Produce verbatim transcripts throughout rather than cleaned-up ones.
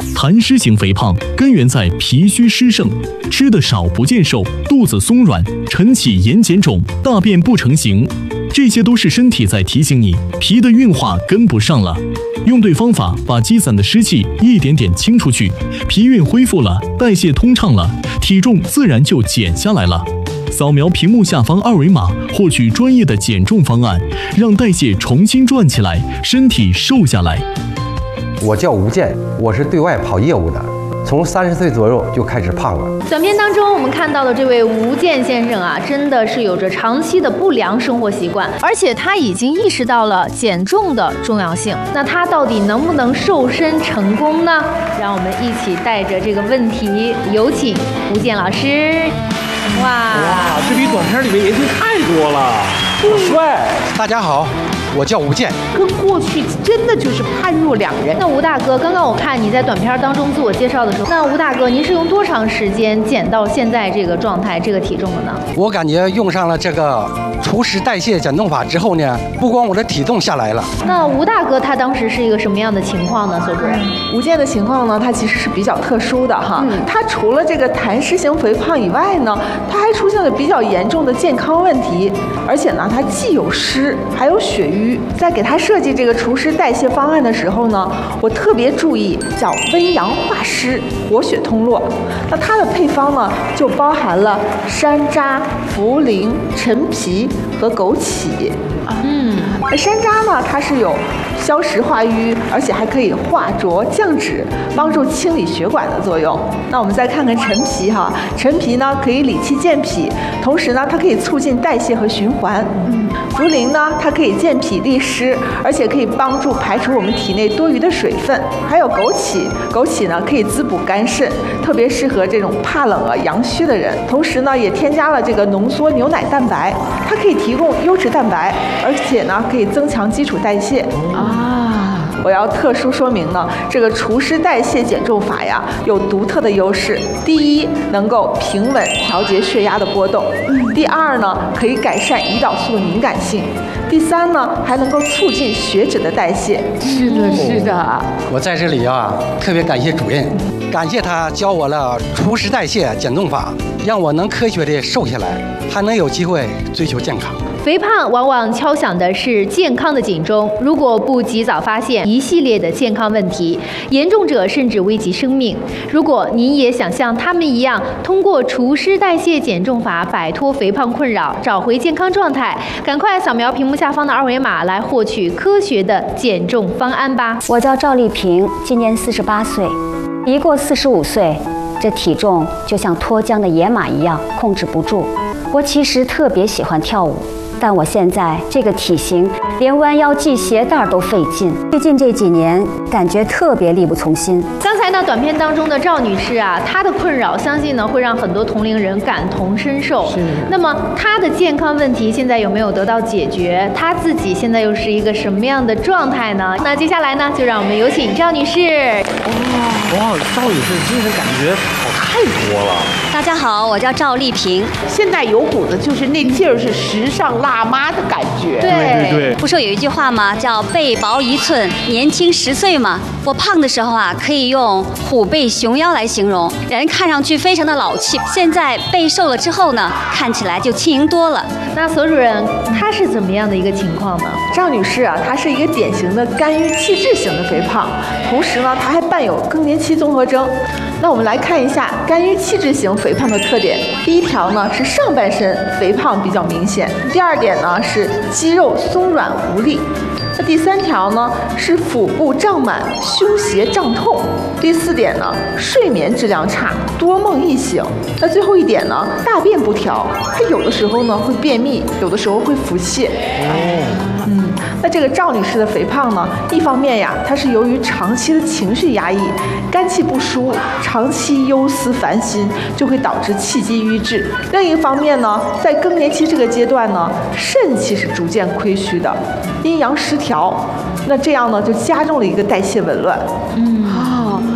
痰湿型肥胖根源在脾虚湿盛，吃得少不见瘦，肚子松软，晨起眼睑肿，大便不成形，这些都是身体在提醒你脾的运化跟不上了。用对方法，把积攒的湿气一点点清出去，脾运恢复了，代谢通畅了，体重自然就减下来了。扫描屏幕下方二维码，获取专业的减重方案，让代谢重新转起来，身体瘦下来。 我叫吴健，我是对外跑业务的，从三十岁左右就开始胖了。 短片当中我们看到的这位吴健先生啊，真的是有着长期的不良生活习惯，而且他已经意识到了减重的重要性。那他到底能不能瘦身成功呢？让我们一起带着这个问题，有请吴健老师。哇哇，这比短片里面年轻太多了，好帅！ 大家好，我叫吴健， 跟过去真的就是判若两人。 那吴大哥，刚刚我看你在短片当中自我介绍的时候，那吴大哥，您是用多长时间减到现在这个状态、这个体重的呢？ 我感觉用上了这个除湿代谢减重法之后呢，不光我的体重下来了。 那吴大哥他当时是一个什么样的情况呢？所主任， 吴健的情况呢，他其实是比较特殊的哈。嗯、他除了这个痰湿型肥胖以外呢，他还出现了比较严重的健康问题，而且呢，他既有湿还有血瘀。在给他设计这个除湿代谢方案的时候呢，我特别注意叫温阳化湿、活血通络。那它的配方呢，就包含了山楂、茯苓、陈皮和枸杞。嗯，那山楂呢，它是有消食化瘀，而且还可以化浊降脂，帮助清理血管的作用。那我们再看看陈皮哈，陈皮呢可以理气健脾，同时呢它可以促进代谢和循环。嗯，茯苓呢它可以健脾利湿，而且可以帮助排除我们体内多余的水分。还有枸杞，枸杞呢可以滋补肝肾，特别适合这种怕冷啊、阳虚的人。同时呢也添加了这个浓缩牛奶蛋白，它可以提供优质蛋白，而且呢可以增强基础代谢。啊，我要特殊说明呢，这个除湿代谢减重法呀，有独特的优势。第一，能够平稳调节血压的波动；第二呢，可以改善胰岛素的敏感性；第三呢，还能够促进血脂的代谢。 是的，是的。 我在这里啊，特别感谢主任，感谢他教我了除湿代谢减重法，让我能科学的瘦下来，还能有机会追求健康。 肥胖往往敲响的是健康的警钟，如果不及早发现一系列的健康问题，严重者甚至危及生命。如果您也想像他们一样，通过除湿代谢减重法摆脱肥胖困扰，找回健康状态，赶快扫描屏幕下方的二维码来获取科学的减重方案吧。 我叫赵丽萍，今年四十八岁，一过四十五岁，这体重就像脱缰的野马一样控制不住。我其实特别喜欢跳舞，但我现在这个体型，连弯腰系鞋带都费劲。最近这几年，感觉特别力不从心。 刚才呢，短片当中的赵女士啊，她的困扰，相信呢会让很多同龄人感同身受。是。那么她的健康问题现在有没有得到解决？她自己现在又是一个什么样的状态呢？那接下来呢，就让我们有请赵女士。 哇哇，赵女士精神感觉好太多了。 大家好，我叫赵丽萍。 现在有股子就是那劲儿，是时尚辣妈的感觉。 对对对。 不说有一句话吗？叫背薄一寸，年轻十岁嘛。我胖的时候啊，可以用虎背熊腰来形容，人看上去非常的老气。现在背瘦了之后呢，看起来就轻盈多了。 那索主任，她是怎么样的一个情况呢？ 赵女士啊，她是一个典型的肝郁气滞型的肥胖，同时呢，她还伴有更年期综合征。那我们来看一下肝郁气滞型肥胖的特点。第一条呢是上半身肥胖比较明显，第二点呢是肌肉松软无力。那第三条呢是腹部胀满、胸胁胀痛。第四点呢，睡眠质量差，多梦易醒。那最后一点呢，大便不调，它有的时候呢会便秘，有的时候会腹泻。哦，嗯，那这个赵女士的肥胖呢，一方面呀，它是由于长期的情绪压抑，肝气不舒，长期忧思烦心，就会导致气机瘀滞。另一方面呢，在更年期这个阶段呢，肾气是逐渐亏虚的，阴阳失调，那这样呢就加重了一个代谢紊乱。 嗯，哦，我还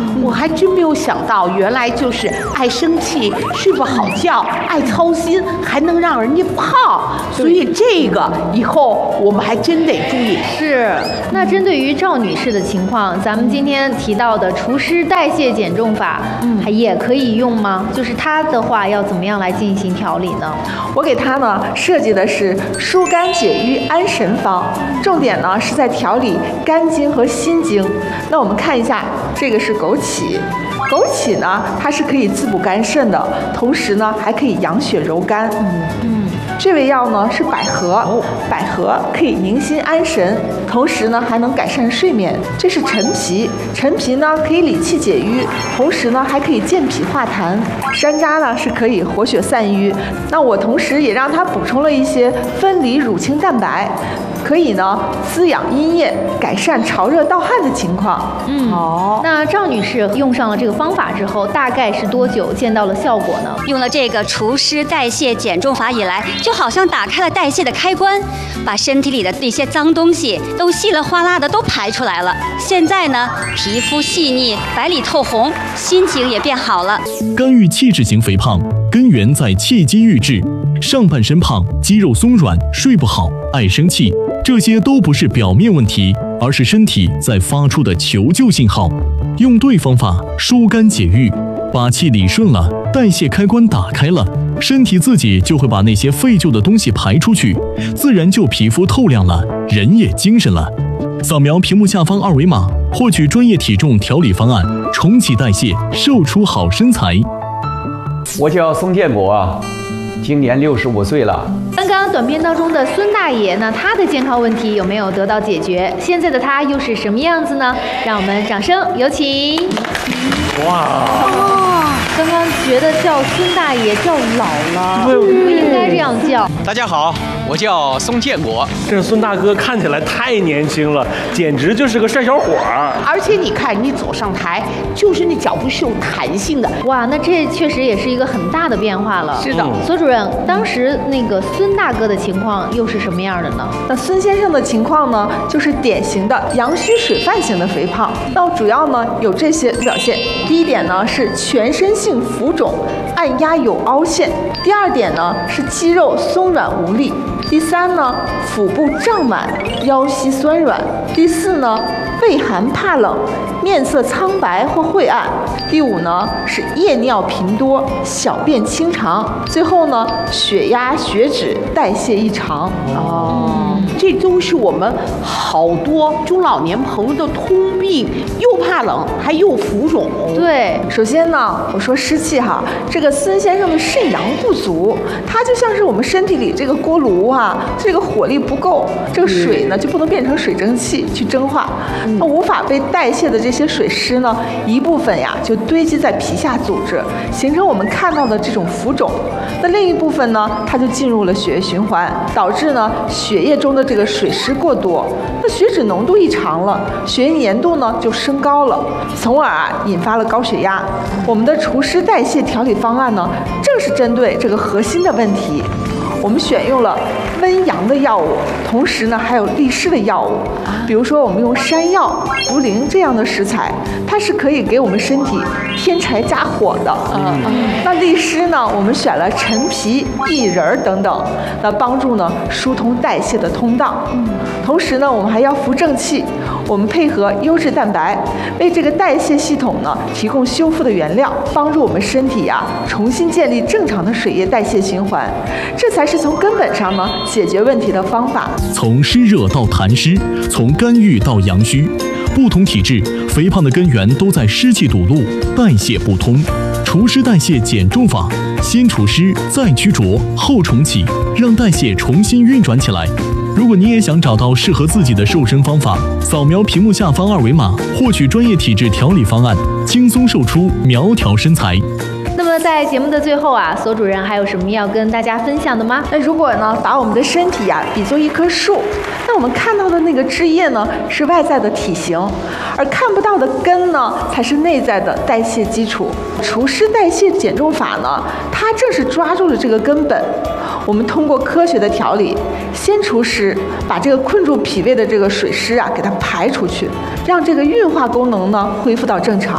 还真没有想到，原来就是爱生气、睡不好觉、爱操心，还能让人家胖。所以这个以后我们还真得注意。 是。那针对于赵女士的情况，咱们今天提到的除湿代谢减重法，嗯，还也可以用吗？就是它的话要怎么样来进行调理呢？ 我给它呢设计的是疏肝解郁安神方，重点呢是在调理肝经和心经。那我们看一下，这个是枸杞。枸杞呢，它是可以滋补肝肾的，同时呢还可以养血柔肝。嗯嗯，这味药呢是百合，百合可以宁心安神，同时呢还能改善睡眠。这是陈皮，陈皮呢可以理气解郁，同时呢还可以健脾化痰。山楂呢是可以活血散瘀。那我同时也让它补充了一些分离乳清蛋白，可以呢滋养阴液，改善潮热盗汗的情况。 嗯，好。那赵女士用上了这个方法之后，大概是多久见到了效果呢？ 用了这个除湿代谢减重法以来，就好像打开了代谢的开关，把身体里的那些脏东西都稀里哗啦的都排出来了。现在呢，皮肤细腻，白里透红，心情也变好了。 肝郁气滞型肥胖根源在气机郁滞，上半身胖，肌肉松软，睡不好，爱生气，这些都不是表面问题，而是身体在发出的求救信号。用对方法疏肝解郁，把气理顺了，代谢开关打开了，身体自己就会把那些废旧的东西排出去，自然就皮肤透亮了，人也精神了。扫描屏幕下方二维码，获取专业体重调理方案，重启代谢，瘦出好身材。 我叫宋建国啊，今年六十五岁了。 刚刚短片当中的孙大爷呢，他的健康问题有没有得到解决？现在的他又是什么样子呢？让我们掌声有请。 哇！ 哦，刚刚觉得叫孙大爷叫老了，不应该这样叫。 大家好，我叫宋建国。 这孙大哥看起来太年轻了，简直就是个帅小伙儿。 而且你看，你走上台，就是那脚步是有弹性的。 哇，那这确实也是一个很大的变化了。 是的， 索主任，当时那个孙大哥的情况又是什么样的呢？ 那孙先生的情况呢，就是典型的阳虚水泛型的肥胖。那主要呢有这些表现。第一点呢是全身性浮肿，按压有凹陷；第二点呢是肌肉松软无力；第三呢腹部胀满，腰膝酸软；第四呢畏寒怕冷，面色苍白或晦暗；第五呢是夜尿频多，小便清长；最后呢血压血脂代谢异常。 哦，这都是我们好多中老年朋友的通病，又怕冷还又浮肿。 对， 首先呢，我说湿气哈，这个孙先生的肾阳不足，他就像是我们身体里这个锅炉哈，这个火力不够，这个水呢就不能变成水蒸气去蒸化，那无法被代谢的这些水湿呢，一部分呀就堆积在皮下组织，形成我们看到的这种浮肿。那另一部分呢，它就进入了血液循环，导致呢血液中的这个水湿过多，那血脂浓度异常了，血液粘度呢就升高了，从而啊引发了高血压。我们的除湿代谢调理方案呢，正是针对这个核心的问题。我们选用了温阳的药物，同时呢还有利湿的药物，比如说我们用山药、茯苓这样的食材，它是可以给我们身体添柴加火的。嗯，那利湿呢，我们选了陈皮、薏仁等等，那帮助呢疏通代谢的通道。嗯，同时呢我们还要扶正气，我们配合优质蛋白，为这个代谢系统呢提供修复的原料，帮助我们身体呀、啊、重新建立正常的水液代谢循环，这才是从根本上呢解决问题的方法。 从湿热到痰湿，从肝郁到阳虚，不同体质肥胖的根源都在湿气堵路，代谢不通。除湿代谢减重法，先除湿，再驱浊，后重启，让代谢重新运转起来。如果你也想找到适合自己的瘦身方法，扫描屏幕下方二维码，获取专业体质调理方案，轻松瘦出苗条身材。 那么在节目的最后啊，索主任还有什么要跟大家分享的吗？ 那如果呢，把我们的身体呀、啊、比作一棵树，那我们看到的那个枝叶呢是外在的体型，而看不到的根呢才是内在的代谢基础。除湿代谢减重法呢，它正是抓住了这个根本。我们通过科学的调理，先除湿，把这个困住脾胃的这个水湿啊给它排出去，让这个运化功能呢恢复到正常。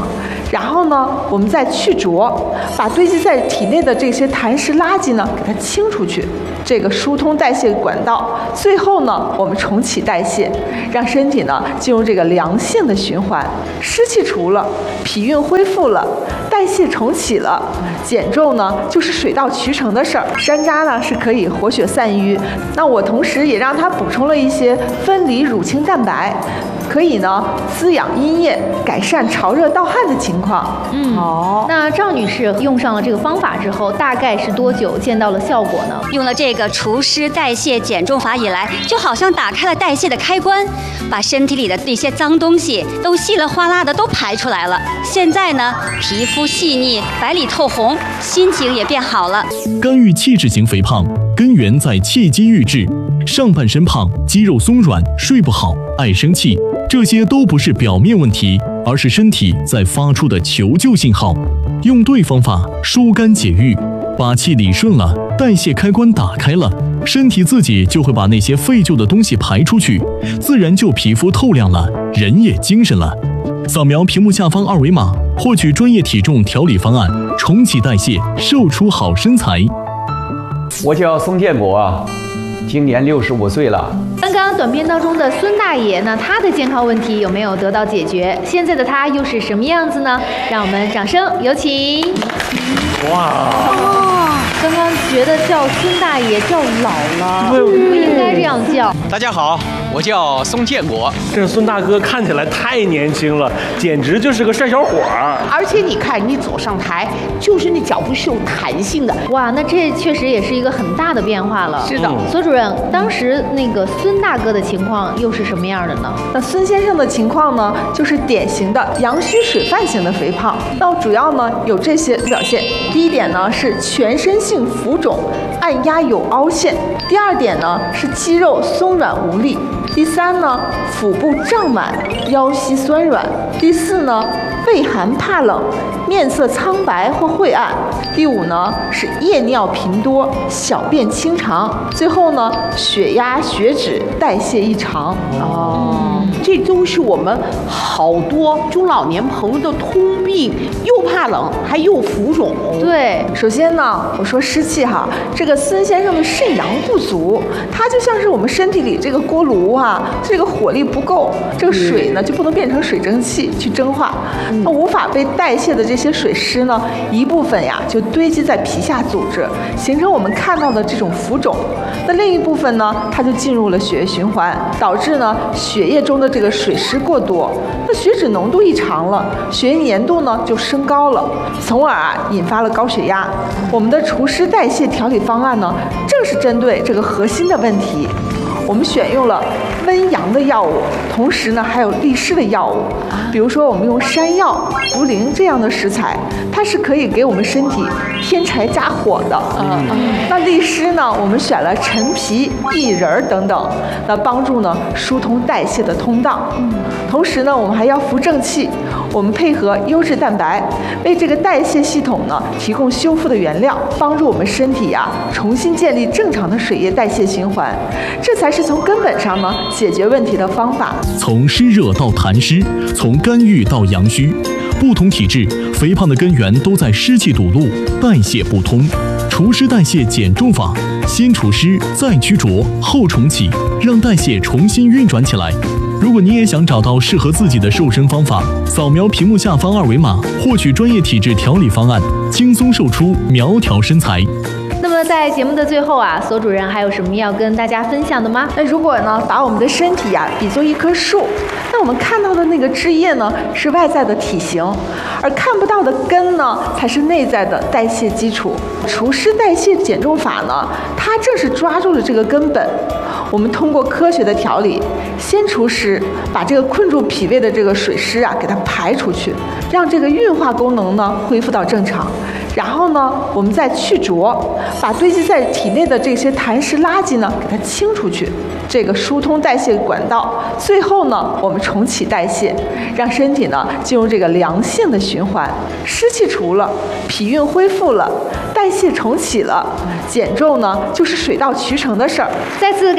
然后呢，我们再去浊，把堆积在体内的这些痰湿垃圾呢，给它清出去，这个疏通代谢管道。最后呢，我们重启代谢，让身体呢进入这个良性的循环，湿气除了，脾运恢复了，代谢重启了，减重呢就是水到渠成的事儿。山楂呢是可以活血散瘀，那我同时也让它补充了一些分离乳清蛋白，可以呢滋养阴液，改善潮热盗汗的情况。 嗯，好。那赵女士用上了这个方法之后，大概是多久见到了效果呢？ 用了这个除湿代谢减重法以来，就好像打开了代谢的开关，把身体里的那些脏东西都稀里哗啦的都排出来了。现在呢，皮肤细腻，白里透红，心情也变好了。 肝郁气滞型肥胖根源在气机郁滞，上半身胖，肌肉松软，睡不好，爱生气，这些都不是表面问题，而是身体在发出的求救信号。用对方法疏肝解郁，把气理顺了，代谢开关打开了，身体自己就会把那些废旧的东西排出去，自然就皮肤透亮了，人也精神了。扫描屏幕下方二维码，获取专业体重调理方案，重启代谢，瘦出好身材。 我叫宋建国啊，今年六十五岁了。 刚刚短片当中的孙大爷呢，他的健康问题有没有得到解决？现在的他又是什么样子呢？让我们掌声有请。 哇！ 哦，刚刚觉得叫孙大爷叫老了，不应该这样叫。 大家好，我叫宋建国。 这孙大哥看起来太年轻了，简直就是个帅小伙儿。 而且你看，你走上台，就是那脚步是有弹性的。 哇，那这确实也是一个很大的变化了。 是的， 索主任，当时那个孙大哥的情况又是什么样的呢？ 那孙先生的情况呢，就是典型的阳虚水泛型的肥胖。那主要呢有这些表现。第一点呢是全身性浮肿，按压有凹陷；第二点呢是肌肉松软无力；第三呢腹部胀满，腰膝酸软；第四呢畏寒怕冷，面色苍白或晦暗；第五呢是夜尿频多，小便清长；最后呢血压、血脂、代谢异常。 哦，这都是我们好多中老年朋友的通病，又怕冷还又浮肿。 对，首先呢，我说湿气哈，这个孙先生的肾阳不足，他就像是我们身体里这个锅炉啊，这个火力不够，这个水呢就不能变成水蒸气去蒸化，那无法被代谢的这些水湿呢，一部分呀就堆积在皮下组织，形成我们看到的这种浮肿。那另一部分呢，它就进入了血液循环，导致呢血液中的这个水湿过多，那血脂浓度异常了，血液粘度呢就升高了，从而啊引发了高血压。我们的除湿代谢调理方案呢，正是针对这个核心的问题。我们选用了温阳的药物，同时呢还有利湿的药物，比如说我们用山药、茯苓这样的食材，它是可以给我们身体添柴加火的。嗯，那利湿呢，我们选了陈皮、薏仁等等，那帮助呢疏通代谢的通道。嗯，同时呢，我们还要扶正气，我们配合优质蛋白，为这个代谢系统呢提供修复的原料，帮助我们身体呀、啊、重新建立正常的水液代谢循环，这才是从根本上呢解决问题的方法。 从湿热到痰湿，从肝郁到阳虚，不同体质肥胖的根源都在湿气堵路，代谢不通。除湿代谢减重法，先除湿，再驱浊，后重启，让代谢重新运转起来。如果你也想找到适合自己的瘦身方法，扫描屏幕下方二维码，获取专业体质调理方案，轻松瘦出苗条身材。 那么在节目的最后啊，索主任还有什么要跟大家分享的吗？ 那如果呢，把我们的身体呀、啊、比作一棵树，那我们看到的那个枝叶呢是外在的体型，而看不到的根呢才是内在的代谢基础。除湿代谢减重法呢，它正是抓住了这个根本。我们通过科学的调理，先除湿，把这个困住脾胃的这个水湿啊给它排出去，让这个运化功能呢恢复到正常。然后呢，我们再去浊，把堆积在体内的这些痰湿垃圾呢给它清出去，这个疏通代谢管道。最后呢，我们重启代谢，让身体呢进入这个良性的循环，湿气除了，脾运恢复了，代谢重启了，减重呢就是水到渠成的事儿。 再次感谢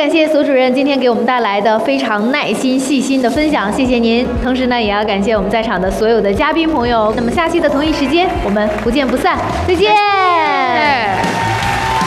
感谢索主任今天给我们带来的非常耐心细心的分享，谢谢您。同时呢，也要感谢我们在场的所有的嘉宾朋友。那么下期的同一时间，我们不见不散，再见。